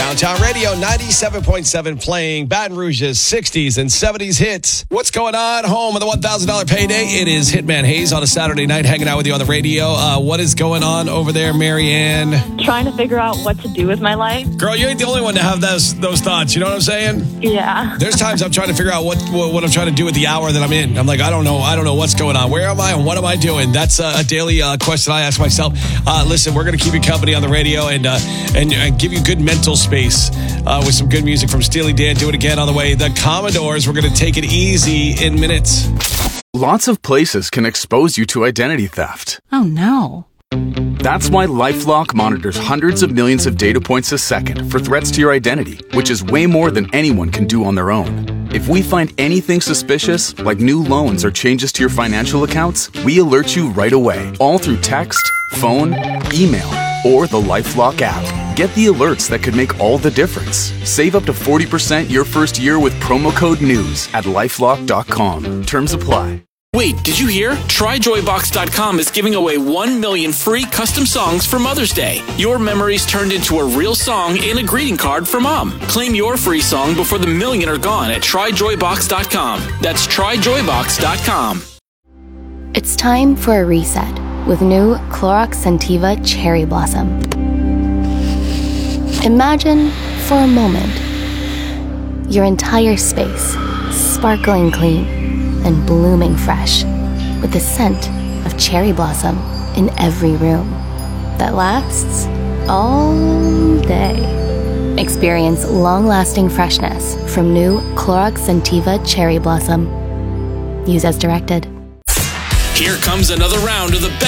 Downtown Radio 97.7 playing Baton Rouge's 60s and 70s hits. What's going on? Home of the $1,000 payday. It is Hitman Hayes on a Saturday night hanging out with you on the radio. What is going on over there, Marianne? Trying to figure out what to do with my life. Girl, you ain't the only one to have those thoughts. You know what I'm saying? Yeah. There's times I'm trying to figure out what I'm trying to do with the hour that I'm in. I'm like, I don't know what's going on. Where am I and what am I doing? That's a daily question I ask myself. Listen, we're going to keep you company on the radio and give you good mental space with some good music from Steely Dan. Do it again on the way. The Commodores, we're going to take it easy in minutes. Lots of places can expose you to identity theft. Oh, no. That's why LifeLock monitors hundreds of millions of data points a second for threats to your identity, which is way more than anyone can do on their own. If we find anything suspicious, like new loans or changes to your financial accounts, we alert you right away, all through text, phone, email, or the LifeLock app. Get the alerts that could make all the difference. Save up to 40% your first year with promo code NEWS at LifeLock.com. Terms apply. Wait, did you hear? TryJoyBox.com is giving away 1 million free custom songs for Mother's Day. Your memories turned into a real song and a greeting card for Mom. Claim your free song before the million are gone at TryJoyBox.com. That's TryJoyBox.com. It's time for a reset with new Clorox Scentiva Cherry Blossom. Imagine, for a moment, your entire space sparkling clean and blooming fresh with the scent of cherry blossom in every room that lasts all day. Experience long-lasting freshness from new Clorox Scentiva Cherry Blossom. Use as directed. Here comes another round of the